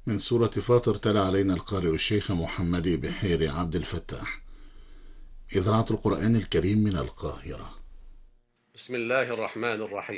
من سورة فاطر تلا علينا القارئ الشيخ محمد بحير عبد الفتاح. إذاعة القرآن الكريم من القاهرة. بسم الله الرحمن الرحيم.